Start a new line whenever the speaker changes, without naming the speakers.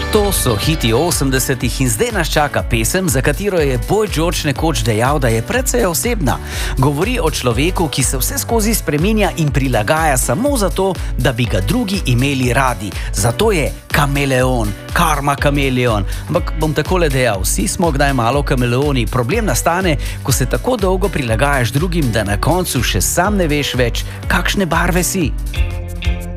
To so hiti 80-ih in zdaj nas čaka pesem, za katero je Boy George nekoč dejal, da je precej osebna. Govori o človeku, ki se vse skozi spreminja in prilagaja samo zato, da bi ga drugi imeli radi. Zato je kameleon, karma kameleon. Ampak bom takole dejal, vsi smo kdaj malo kameleoni. Problem nastane, ko se tako dolgo prilagajaš drugim, da na koncu še sam ne veš več, kakšne barve si.